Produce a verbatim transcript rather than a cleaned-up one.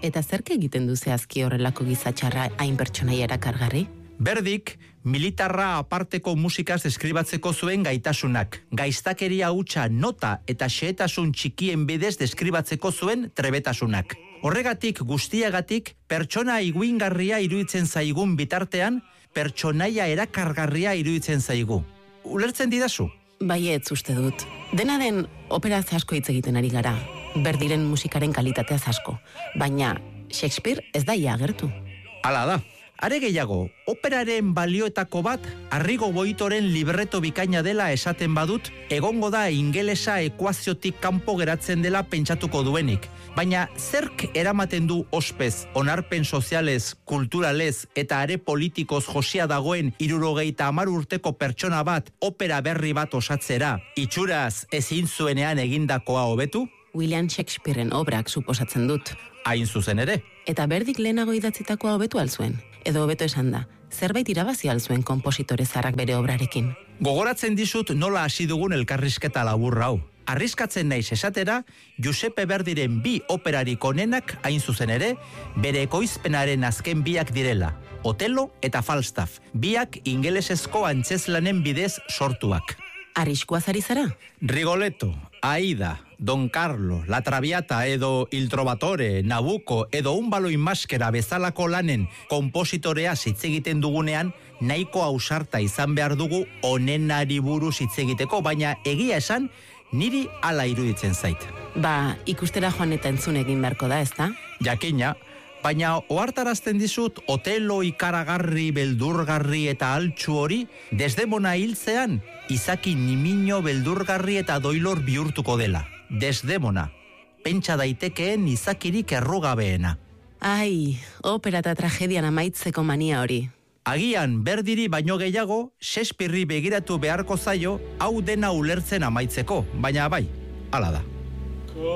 Eta zerk egiten du zehazki horrelako gizatxarra hain pertsonaia erakargarri? Berdik, militarra aparteko musikaz deskribatzeko zuen gaitasunak. Gaiztakeria hutsa nota eta xehetasun txikien bidez deskribatzeko zuen trebetasunak. Horregatik guztiagatik, pertsona iguingarria iruditzen zaigun bitartean, pertsonaia erakargarria iruditzen zaigu. Ulertzen didazu? Baietz uste dut. Dena den operaz asko hitz egiten ari gara. Berdiren musikaren kalitateaz asko. Baina Shakespeare ez da ia agertu. Hala da. Are gehiago, operaren balioetako bat, Arrigo Boitoren libreto bikaina dela esaten badut, egongo da ingelesa ekuaziotik kanpo geratzen dela pentsatuko duenik. Baina zerk eramaten du ospez, onarpen sozialez, kulturalez eta are politikoz josia dagoen hirurogeita hamar urteko pertsona bat opera berri bat osatzera, itxuraz ezin zuenean egindakoa hobetu? William Shakespearen obrak suposatzen dut. Hain zuzen ere. Eta Berdik lehenago idatzitakoa hobetu alzuen. Edo hobeto esan da, zerbait irabazi alzuen konpositore zaharrak bere obrarekin. Gogoratzen dizut nola hasi dugun elkarrizketa laburra hau. Arriskatzen naiz esatera, Giuseppe Verdiren bi operarik onenak hain zuzen ere, bere ekoizpenaren azken biak direla. Otello eta Falstaff, biak ingelesezko antzeslanen bidez sortuak. Arriskuaz ari zara? Rigoletto, Aida, Don Carlo, La Traviata edo Il Trovatore, Nabucco edo Un baloi maskera bezalako lanen konpositorea hitz egiten dugunean, nahiko ausarta izan behar dugu onenari buruz hitz egiteko, baina egia esan, niri hala iruditzen zait. Ba, ikustera joan eta entzun egin beharko da, ezta? Jakina, baina ohartarazten dizut Otelo ikaragarri, beldurgarri eta altxu hori, Desdemona hiltzean, izaki nimino beldurgarri eta doilor bihurtuko dela. Desdemona, pentsa daitekeen izakirik errugabeena. Ai, opera eta tragedian amaitzeko mania hori. Agian Berdiri baino gehiago, Shakespeareri begiratu beharko zaio, hau dena ulertzen amaitzeko, baina bai, hala da.